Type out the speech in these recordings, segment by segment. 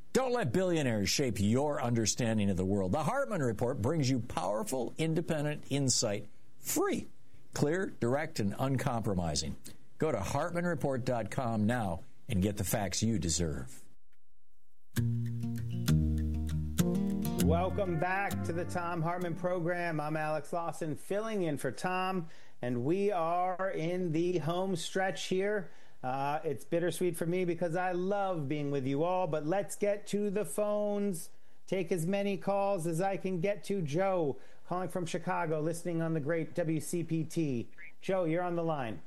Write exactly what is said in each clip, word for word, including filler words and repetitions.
Don't let billionaires shape your understanding of the world. The Hartman Report brings you powerful, independent insight, free, clear, direct, and uncompromising. Go to hartman report dot com now and get the facts you deserve. Welcome back to the Thom Hartmann Program. I'm Alex Lawson, filling in for Tom, and we are in the home stretch here. Uh, it's bittersweet for me because I love being with you all, but let's get to the phones. Take as many calls as I can get to. Joe, calling from Chicago, listening on the great W C P T. Joe, you're on the line.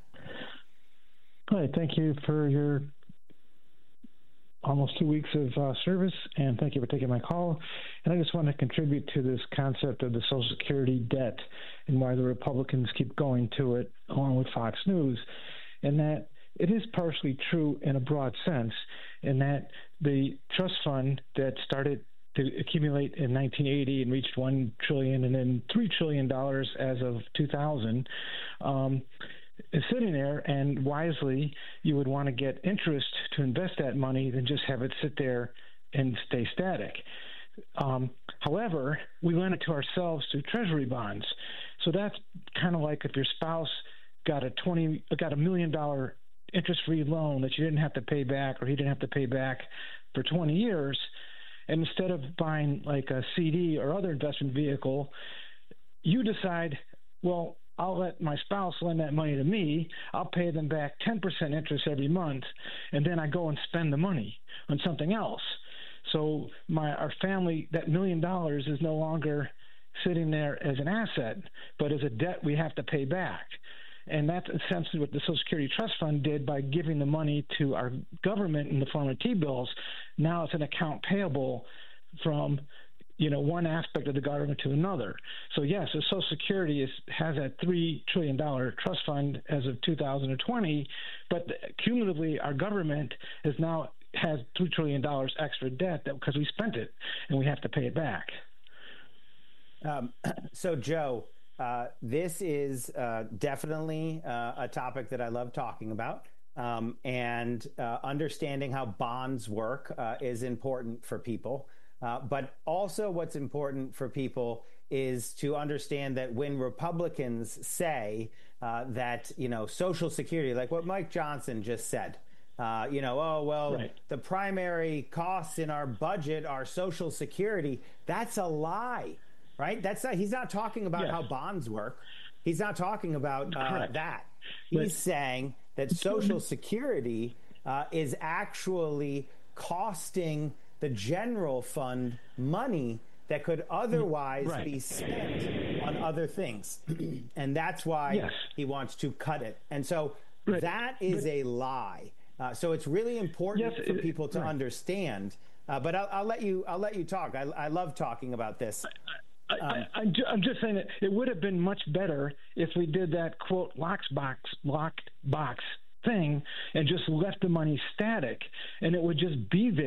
Hi, thank you for your almost two weeks of uh, service, and thank you for taking my call. And I just want to contribute to this concept of the Social Security debt and why the Republicans keep going to it, along with Fox News, and that it is partially true in a broad sense, in that the trust fund that started to accumulate in nineteen eighty and reached one trillion dollars and then three trillion dollars as of two thousand um, is sitting there, and wisely you would want to get interest to invest that money than just have it sit there and stay static. Um, however, we lend it to ourselves through treasury bonds. So that's kind of like if your spouse got a twenty got a million dollar interest-free loan that you didn't have to pay back, or he didn't have to pay back for twenty years, and instead of buying like a C D or other investment vehicle, you decide, well, I'll let my spouse lend that money to me. I'll pay them back ten percent interest every month, and then I go and spend the money on something else. So my our family, that million dollars is no longer sitting there as an asset, but as a debt we have to pay back. And that's essentially what the Social Security Trust Fund did by giving the money to our government in the form of T-bills. Now it's an account payable from, you know, one aspect of the government to another. So, yes, the Social Security is, has a three trillion dollars trust fund as of two thousand twenty, but cumulatively our government is now has three trillion dollars extra debt that, because we spent it and we have to pay it back. Um, so, Joe, Uh, this is uh, definitely uh, a topic that I love talking about, um, and uh, understanding how bonds work uh, is important for people. Uh, but also what's important for people is to understand that when Republicans say uh, that, you know, Social Security, like what Mike Johnson just said, uh, you know, oh, well, right. the primary costs in our budget are Social Security, that's a lie. Right? That's not, he's not talking about yes. how bonds work. He's not talking about uh, that. He's but, saying that Social Security uh, is actually costing the general fund money that could otherwise right. be spent on other things. And that's why yes. he wants to cut it. And so right. that is but, a lie. Uh, so it's really important yes, for it, people to right. understand. Uh, but I'll, I'll let you. I'll let you talk. I, I love talking about this. I, I, I'm, ju- I'm just saying that it would have been much better if we did that, quote, locked box, locked box thing and just left the money static, and it would just be there.